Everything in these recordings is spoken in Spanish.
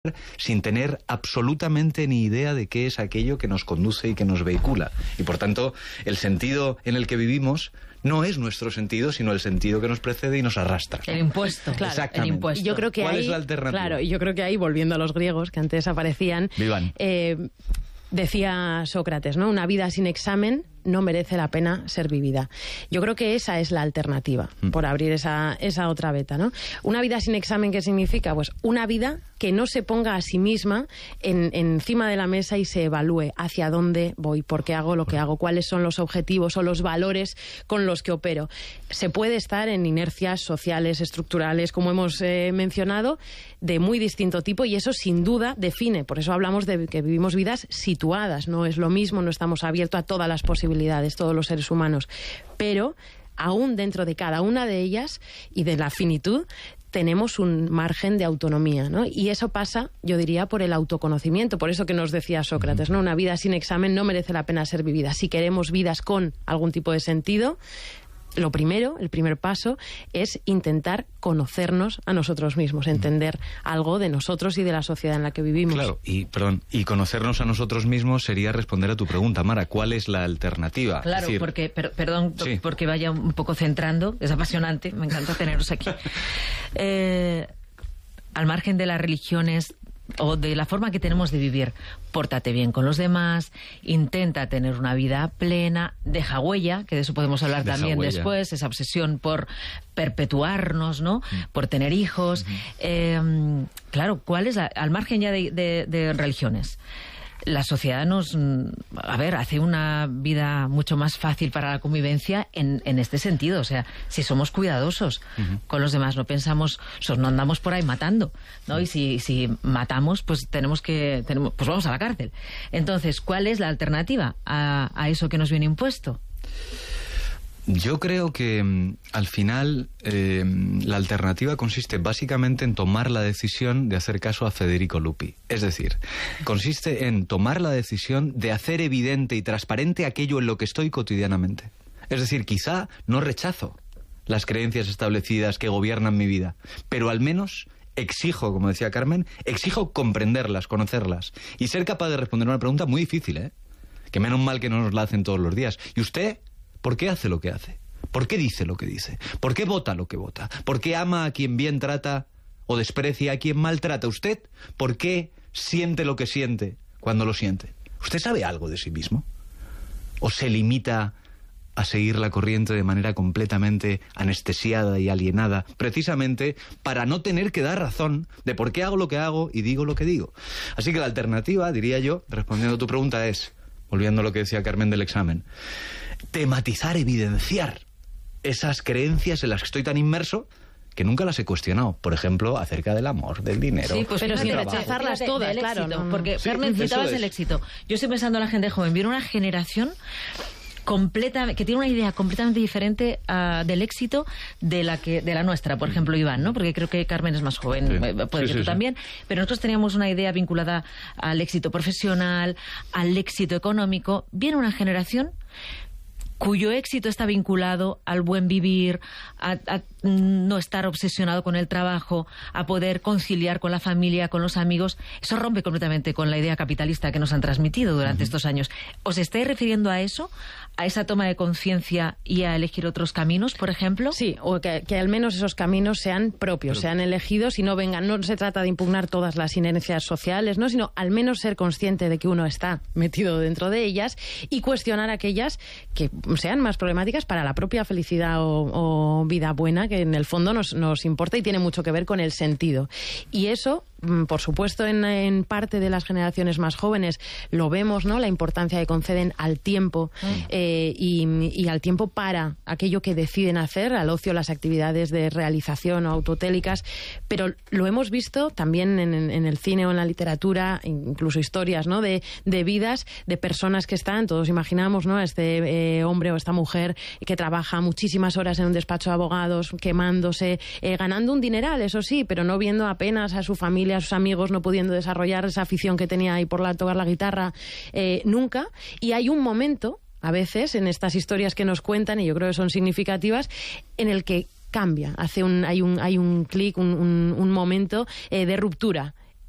sin tener absolutamente ni idea de qué es aquello que nos conduce y que nos vehicula. Y por tanto, el sentido en el que vivimos no es nuestro sentido, sino el sentido que nos precede y nos arrastra. El impuesto. Claro, exactamente. el impuesto. Yo creo que ¿Cuál es la alternativa? Claro, y yo creo que ahí, volviendo a los griegos, que antes aparecían, decía Sócrates, ¿no? Una vida sin examen no merece la pena ser vivida. Yo creo que esa es la alternativa, por abrir esa otra veta, ¿no? Una vida sin examen, ¿qué significa? Pues una vida que no se ponga a sí misma encima de la mesa y se evalúe hacia dónde voy, por qué hago lo que hago, cuáles son los objetivos o los valores con los que opero. Se puede estar en inercias sociales, estructurales, como hemos mencionado, de muy distinto tipo, y eso sin duda define. Por eso hablamos de que vivimos vidas situadas. No es lo mismo, no estamos abiertos a todas las posibilidades, todos los seres humanos, pero aún dentro de cada una de ellas y de la finitud tenemos un margen de autonomía, ¿no? Y eso pasa, yo diría, por el autoconocimiento, por eso que nos decía Sócrates, ¿no? Una vida sin examen no merece la pena ser vivida. Si queremos vidas con algún tipo de sentido, lo primero, el primer paso, es intentar conocernos a nosotros mismos, entender algo de nosotros y de la sociedad en la que vivimos. Claro, y conocernos a nosotros mismos sería responder a tu pregunta, Mara, ¿cuál es la alternativa? Claro, es decir, porque, porque vaya un poco centrando, es apasionante, me encanta teneros aquí. Al margen de las religiones o de la forma que tenemos de vivir, pórtate bien con los demás, intenta tener una vida plena, deja huella, que de eso podemos hablar también después, esa obsesión por perpetuarnos, ¿no? Por tener hijos. Claro, ¿cuál es al margen ya de religiones? La sociedad nos, hace una vida mucho más fácil para la convivencia en este sentido. O sea, si somos cuidadosos con los demás, no pensamos, no andamos por ahí matando, ¿no? Y si matamos, pues pues vamos a la cárcel. Entonces, ¿cuál es la alternativa a eso que nos viene impuesto? Yo creo que al final la alternativa consiste básicamente en tomar la decisión de hacer caso a Federico Lupi. Es decir, consiste en tomar la decisión de hacer evidente y transparente aquello en lo que estoy cotidianamente. Es decir, quizá no rechazo las creencias establecidas que gobiernan mi vida, pero al menos exijo, como decía Carmen, exijo comprenderlas, conocerlas y ser capaz de responder una pregunta muy difícil, que menos mal que no nos la hacen todos los días. ¿Y usted por qué hace lo que hace? ¿Por qué dice lo que dice? ¿Por qué vota lo que vota? ¿Por qué ama a quien bien trata o desprecia a quien maltrata? ¿Usted por qué siente lo que siente cuando lo siente? ¿Usted sabe algo de sí mismo? ¿O se limita a seguir la corriente de manera completamente anestesiada y alienada, precisamente para no tener que dar razón de por qué hago lo que hago y digo lo que digo? Así que la alternativa, diría yo, respondiendo a tu pregunta, es, volviendo a lo que decía Carmen del examen, tematizar, evidenciar esas creencias en las que estoy tan inmerso que nunca las he cuestionado. Por ejemplo, acerca del amor, del dinero. Sí, pues pero sin rechazarlas todas, claro. Porque Carmen, citabas el éxito. Yo estoy pensando en la gente joven. Viene una generación que tiene una idea completamente diferente del éxito de la nuestra, por ejemplo, Iván, ¿no? Porque creo que Carmen es más joven, puede que tú también, pero nosotros teníamos una idea vinculada al éxito profesional, al éxito económico. Viene una generación cuyo éxito está vinculado al buen vivir, a no estar obsesionado con el trabajo, a poder conciliar con la familia, con los amigos. Eso rompe completamente con la idea capitalista que nos han transmitido durante estos años. ¿Os estáis refiriendo a eso? ¿A esa toma de conciencia y a elegir otros caminos, por ejemplo? Sí, o que al menos esos caminos sean propios, sean elegidos y no vengan. No se trata de impugnar todas las inercias sociales, ¿no? Sino al menos ser consciente de que uno está metido dentro de ellas y cuestionar aquellas que sean más problemáticas para la propia felicidad o vida buena, que en el fondo nos importa y tiene mucho que ver con el sentido. Y eso, por supuesto, en parte de las generaciones más jóvenes lo vemos, ¿no? La importancia que conceden al tiempo y al tiempo para aquello que deciden hacer, al ocio, las actividades de realización o autotélicas, pero lo hemos visto también en el cine o en la literatura, incluso historias, ¿no? de vidas de personas que están, todos imaginamos, ¿no? Este hombre o esta mujer que trabaja muchísimas horas en un despacho de abogados, quemándose, ganando un dineral, eso sí, pero no viendo apenas a su familia, a sus amigos, no pudiendo desarrollar esa afición que tenía ahí por tocar la guitarra nunca. Y hay un momento, a veces, en estas historias que nos cuentan, y yo creo que son significativas, en el que cambia, hay un clic, un momento de ruptura.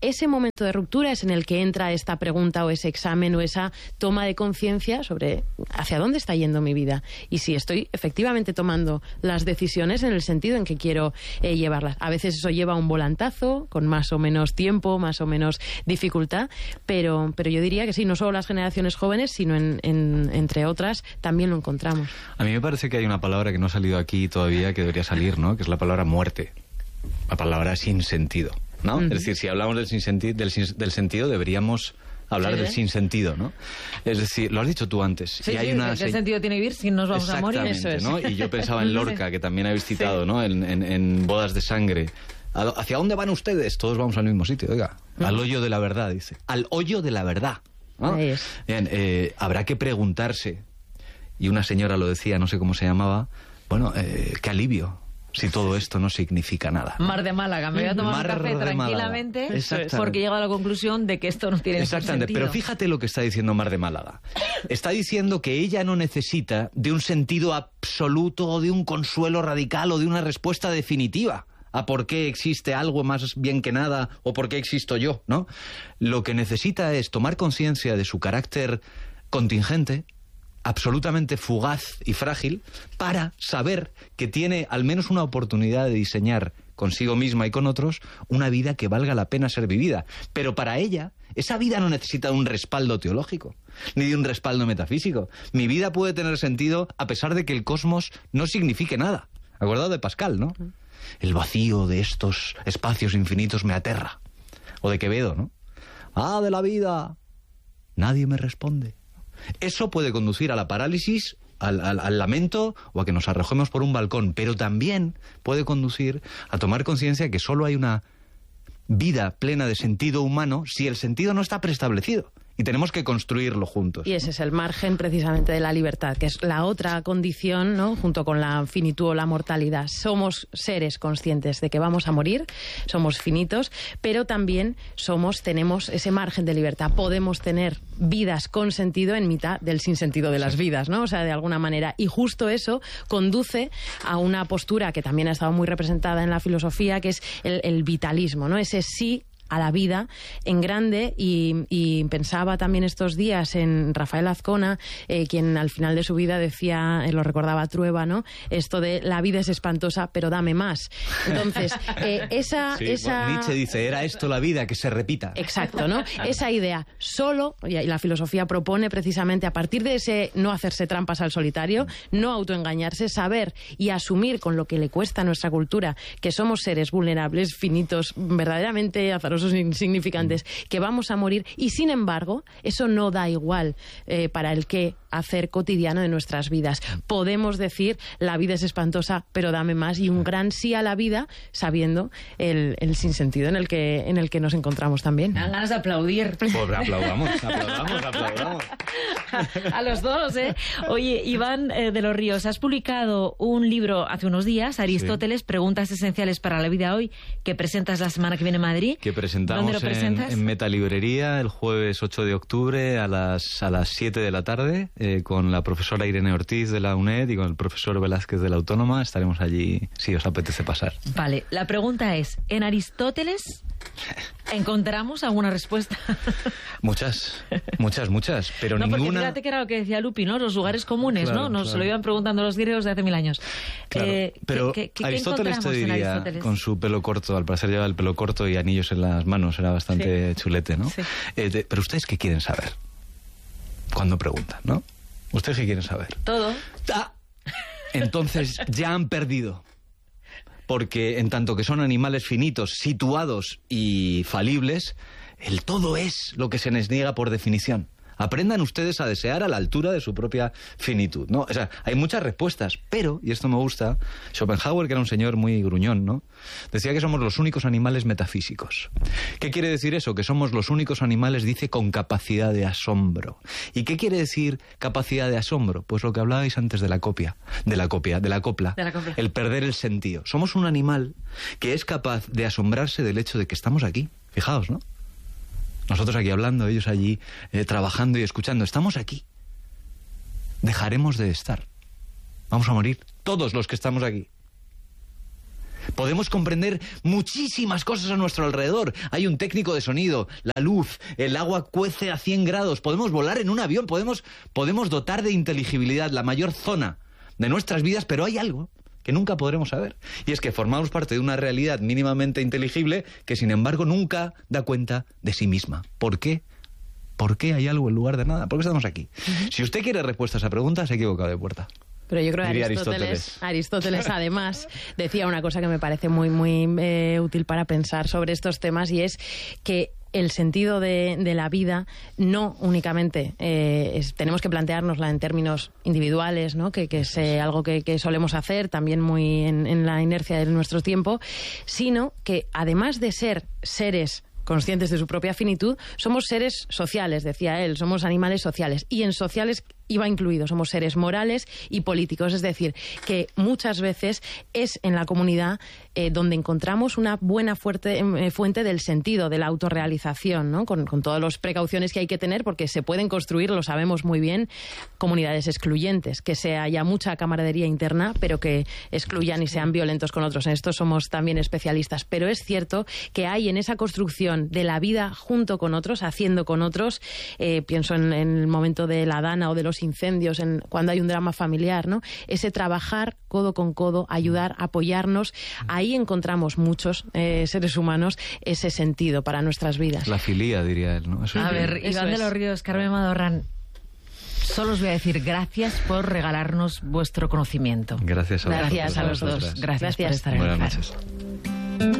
ese momento de ruptura es en el que entra esta pregunta o ese examen o esa toma de conciencia sobre hacia dónde está yendo mi vida y si estoy efectivamente tomando las decisiones en el sentido en que quiero llevarlas. A veces eso lleva un volantazo con más o menos tiempo, más o menos dificultad, pero yo diría que sí, no solo las generaciones jóvenes, sino entre otras también lo encontramos. A mí me parece que hay una palabra que no ha salido aquí todavía que debería salir, ¿no? Que es la palabra muerte, la palabra sin sentido, ¿no? Es decir, si hablamos del sentido, deberíamos hablar del sinsentido, ¿no? Es decir, lo has dicho tú antes. Sí, ¿qué sentido tiene vivir si nos vamos a morir? Eso es. ¿No? Y yo pensaba en Lorca, que también habéis citado, ¿no? En Bodas de Sangre. ¿Hacia dónde van ustedes? Todos vamos al mismo sitio, oiga. Al hoyo de la verdad, dice. Al hoyo de la verdad, ¿no? Ahí es. Bien, habrá que preguntarse, y una señora lo decía, no sé cómo se llamaba, bueno, qué alivio si todo esto no significa nada. Mar de Málaga, me voy a tomar un café tranquilamente porque llego a la conclusión de que esto no tiene Exactamente, sentido. Pero fíjate lo que está diciendo Mar de Málaga. Está diciendo que ella no necesita de un sentido absoluto o de un consuelo radical o de una respuesta definitiva a por qué existe algo más bien que nada o por qué existo yo, ¿no? Lo que necesita es tomar conciencia de su carácter contingente, absolutamente fugaz y frágil, para saber que tiene al menos una oportunidad de diseñar consigo misma y con otros una vida que valga la pena ser vivida. Pero para ella, esa vida no necesita de un respaldo teológico, ni de un respaldo metafísico. Mi vida puede tener sentido a pesar de que el cosmos no signifique nada. Acordado de Pascal, ¿no? El vacío de estos espacios infinitos me aterra. O de Quevedo, ¿no? Ah, de la vida, nadie me responde. Eso puede conducir a la parálisis, al lamento o a que nos arrojemos por un balcón, pero también puede conducir a tomar conciencia que solo hay una vida plena de sentido humano si el sentido no está preestablecido. Y tenemos que construirlo juntos. Y ese es el margen precisamente de la libertad, que es la otra condición, ¿no? Junto con la finitud o la mortalidad. Somos seres conscientes de que vamos a morir, somos finitos, pero también tenemos ese margen de libertad. Podemos tener vidas con sentido en mitad del sinsentido de las vidas, ¿no? O sea, de alguna manera. Y justo eso conduce a una postura que también ha estado muy representada en la filosofía, que es el vitalismo, ¿no? Ese sí a la vida en grande, y pensaba también estos días en Rafael Azcona, quien al final de su vida decía, lo recordaba Trueba, ¿no? Esto de la vida es espantosa, pero dame más. Entonces, Nietzsche dice, era esto la vida, que se repita. Exacto, ¿no? Esa idea solo, y la filosofía propone precisamente a partir de ese no hacerse trampas al solitario, no autoengañarse, saber y asumir con lo que le cuesta a nuestra cultura que somos seres vulnerables, finitos, verdaderamente azarosos, insignificantes, que vamos a morir, y sin embargo eso no da igual para el qué hacer cotidiano de nuestras vidas. Podemos decir, la vida es espantosa, pero dame más, y un gran sí a la vida, sabiendo el sinsentido en el que nos encontramos también. Me dan ganas de aplaudir. Pues aplaudamos. A los dos, ¿eh? Oye, Iván de los Ríos, has publicado un libro hace unos días, Aristóteles, sí. Preguntas esenciales para la vida hoy, que presentas la semana que viene en Madrid. Que presentamos en Metalibrería el jueves 8 de octubre a las 7 de la tarde, con la profesora Irene Ortiz de la UNED y con el profesor Velázquez de la Autónoma. Estaremos allí si os apetece pasar. Vale, la pregunta es, ¿en Aristóteles encontramos alguna respuesta? Muchas, pero no, ninguna... Porque fíjate que era lo que decía Lupi, ¿no? Los lugares comunes, claro, ¿no? Nos claro. lo iban preguntando los griegos de hace 1000 años. Claro, pero ¿qué Aristóteles te diría, Aristóteles? con su pelo corto, al parecer lleva el pelo corto y anillos en las manos, era bastante chulete, ¿no? Sí. Pero ¿ustedes qué quieren saber? Cuando preguntan, ¿no? ¿Ustedes qué quieren saber? Todo. Entonces ya han perdido. Porque en tanto que son animales finitos, situados y falibles, el todo es lo que se les niega por definición. Aprendan ustedes a desear a la altura de su propia finitud, ¿no? O sea, hay muchas respuestas, pero, y esto me gusta, Schopenhauer, que era un señor muy gruñón, ¿no? Decía que somos los únicos animales metafísicos. ¿Qué quiere decir eso? Que somos los únicos animales, dice, con capacidad de asombro. ¿Y qué quiere decir capacidad de asombro? Pues lo que hablabais antes de la copla. El perder el sentido. Somos un animal que es capaz de asombrarse del hecho de que estamos aquí. Fijaos, ¿no? Nosotros aquí hablando, ellos allí trabajando y escuchando. Estamos aquí. Dejaremos de estar. Vamos a morir todos los que estamos aquí. Podemos comprender muchísimas cosas a nuestro alrededor. Hay un técnico de sonido, la luz, el agua cuece a 100 grados. Podemos volar en un avión, podemos dotar de inteligibilidad la mayor zona de nuestras vidas, pero hay algo que nunca podremos saber. Y es que formamos parte de una realidad mínimamente inteligible que, sin embargo, nunca da cuenta de sí misma. ¿Por qué? ¿Por qué hay algo en lugar de nada? ¿Por qué estamos aquí? Si usted quiere respuesta a esa pregunta, se ha equivocado de puerta. Pero yo creo que Aristóteles además decía una cosa que me parece muy, muy útil para pensar sobre estos temas, y es que el sentido de la vida no únicamente tenemos que planteárnosla en términos individuales, ¿no? que es algo que solemos hacer también muy en la inercia de nuestro tiempo, sino que además de ser seres conscientes de su propia finitud, somos seres sociales, decía él, somos animales sociales, y en sociales iba incluido, somos seres morales y políticos, es decir, que muchas veces es en la comunidad donde encontramos una buena fuente del sentido, de la autorrealización, ¿no? Con todas las precauciones que hay que tener, porque se pueden construir, lo sabemos muy bien, comunidades excluyentes, que haya mucha camaradería interna, pero que excluyan y sean violentos con otros. En esto somos también especialistas, pero es cierto que hay en esa construcción de la vida junto con otros, haciendo con otros, pienso en el momento de la Dana o de los incendios, cuando hay un drama familiar, ¿no? Ese trabajar codo con codo, ayudar, apoyarnos, ahí encontramos muchos seres humanos ese sentido para nuestras vidas. La filía, diría él, ¿no? A ver, Iván de los Ríos, Carmen Madorrán, solo os voy a decir gracias por regalarnos vuestro conocimiento. Gracias a los dos. Gracias por estar en Buenas el noches. Faro.